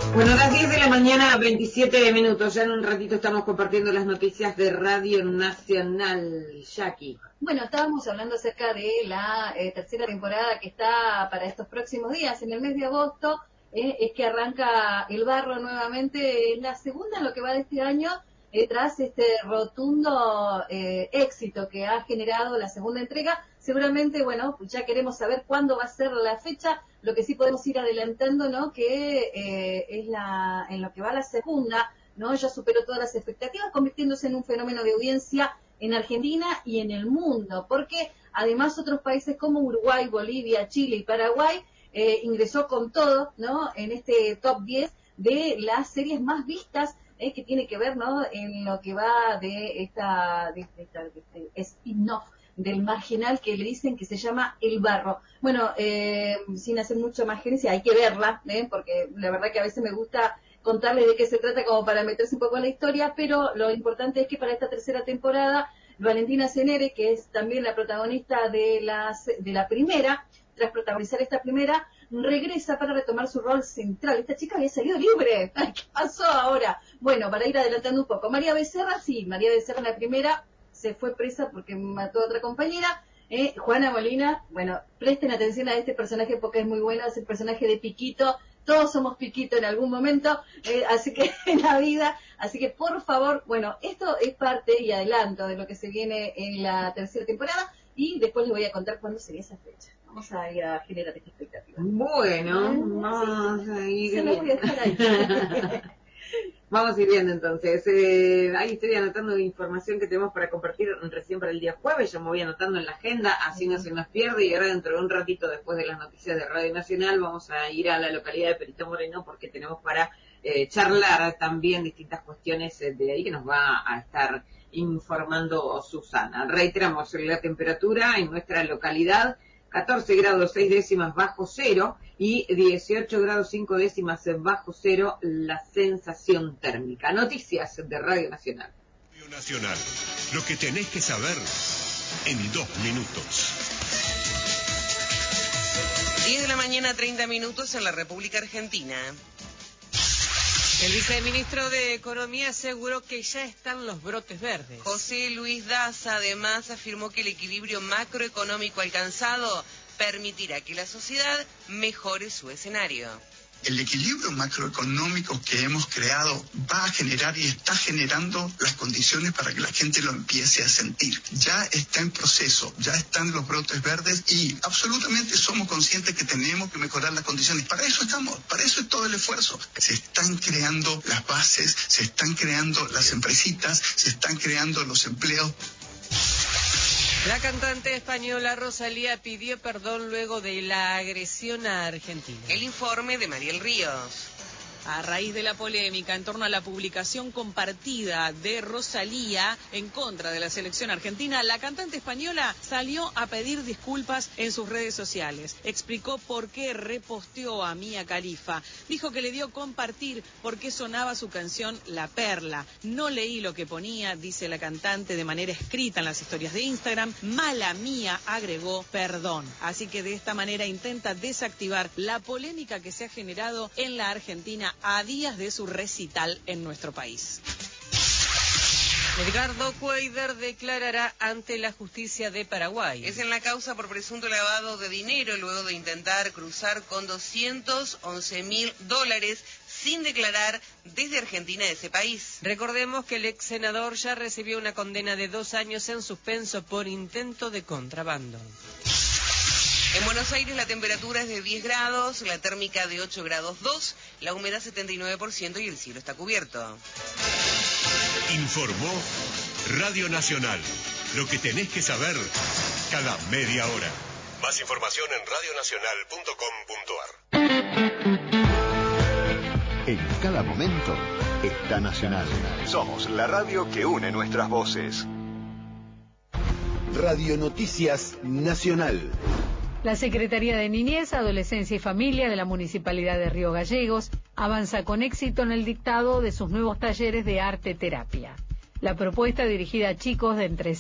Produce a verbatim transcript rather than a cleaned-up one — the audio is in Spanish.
Bueno, a las diez de la mañana, veintisiete minutos. Ya en un ratito estamos compartiendo las noticias de Radio Nacional. Jackie. Bueno, estábamos hablando acerca de la eh, tercera temporada que está para estos próximos días, en el mes de agosto. Eh, es que arranca El Barro nuevamente. Es la segunda en lo que va de este año, eh, tras este rotundo eh, éxito que ha generado la segunda entrega. Seguramente, bueno, ya queremos saber cuándo va a ser la fecha. Lo que sí podemos ir adelantando, ¿no?, que eh, es la en lo que va la segunda, ¿no?, ya superó todas las expectativas, convirtiéndose en un fenómeno de audiencia en Argentina y en el mundo, porque además otros países como Uruguay, Bolivia, Chile y Paraguay eh, ingresó con todo, ¿no?, en este top diez de las series más vistas, eh, que tiene que ver, ¿no?, en lo que va de esta, de, de esta, de este spin-off del marginal que le dicen que se llama El Barro. Bueno, eh, sin hacer mucho más gerencia, hay que verla, ¿eh?, porque la verdad que a veces me gusta contarles de qué se trata como para meterse un poco en la historia, pero lo importante es que para esta tercera temporada, Valentina Cenere, que es también la protagonista de, las, de la primera, tras protagonizar esta primera, regresa para retomar su rol central. Esta chica había salido libre. ¿Qué pasó ahora? Bueno, para ir adelantando un poco. María Becerra, sí, María Becerra en la primera se fue presa porque mató a otra compañera. Eh, Juana Molina, bueno, presten atención a este personaje porque es muy bueno, es el personaje de Piquito. Todos somos Piquito en algún momento, eh, así que en la vida, así que por favor, bueno, esto es parte y adelanto de lo que se viene en la tercera temporada y después les voy a contar cuándo sería esa fecha. Vamos a ir a generar esta expectativa. Bueno, ¿Eh? vamos Sí, a ir se los voy a dejar ahí. Vamos a ir viendo entonces. Eh, ahí estoy anotando información que tenemos para compartir recién para el día jueves. Ya me voy anotando en la agenda, así no se nos pierde. Y ahora dentro de un ratito, después de las noticias de Radio Nacional, vamos a ir a la localidad de Perito Moreno porque tenemos para eh, charlar también distintas cuestiones eh, de ahí que nos va a estar informando Susana. Reiteramos la temperatura en nuestra localidad: catorce grados seis décimas bajo cero y dieciocho grados cinco décimas bajo cero la sensación térmica. Noticias de Radio Nacional. Radio Nacional, lo que tenés que saber en dos minutos. diez de la mañana, treinta minutos en la República Argentina. El viceministro de Economía aseguró que ya están los brotes verdes. José Luis Daza además afirmó que el equilibrio macroeconómico alcanzado permitirá que la sociedad mejore su escenario. El equilibrio macroeconómico que hemos creado va a generar y está generando las condiciones para que la gente lo empiece a sentir. Ya está en proceso, ya están los brotes verdes y absolutamente somos conscientes que tenemos que mejorar las condiciones. Para eso estamos, para eso es todo el esfuerzo. Se están creando las bases, se están creando las empresitas, se están creando los empleos. La cantante española Rosalía pidió perdón luego de la agresión a Argentina. El informe de Mariel Ríos. A raíz de la polémica en torno a la publicación compartida de Rosalía en contra de la selección argentina, la cantante española salió a pedir disculpas en sus redes sociales. Explicó por qué reposteó a Mia Khalifa. Dijo que le dio compartir porque sonaba su canción La Perla. No leí lo que ponía, dice la cantante de manera escrita en las historias de Instagram. Mala mía, agregó, perdón. Así que de esta manera intenta desactivar la polémica que se ha generado en la Argentina a días de su recital en nuestro país. Edgardo Cuéllar declarará ante la justicia de Paraguay. Es en la causa por presunto lavado de dinero luego de intentar cruzar con doscientos once mil dólares sin declarar desde Argentina de ese país. Recordemos que el ex senador ya recibió una condena de dos años en suspenso por intento de contrabando. En Buenos Aires la temperatura es de diez grados, la térmica de ocho grados dos, la humedad setenta y nueve por ciento y el cielo está cubierto. Informó Radio Nacional, lo que tenés que saber cada media hora. Más información en radio nacional punto com punto ar. En cada momento está Nacional. Somos la radio que une nuestras voces. Radio Noticias Nacional. La Secretaría de Niñez, Adolescencia y Familia de la Municipalidad de Río Gallegos avanza con éxito en el dictado de sus nuevos talleres de arte terapia. La propuesta dirigida a chicos de entre